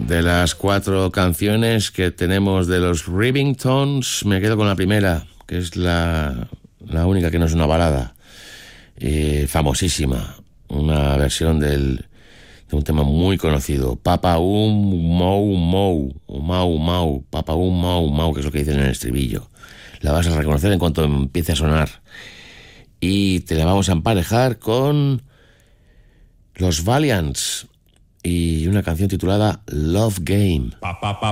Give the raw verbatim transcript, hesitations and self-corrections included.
De las cuatro canciones que tenemos de los Rivingtons, me quedo con la primera, que es la, la única que no es una balada. Eh, famosísima. Una versión del, de un tema muy conocido. Papa um mau mau, mau mau, papa um mau mau, que es lo que dicen en el estribillo. La vas a reconocer en cuanto empiece a sonar. Y te la vamos a emparejar con los Valiants y una canción titulada Love Game. Pa, pa, pa.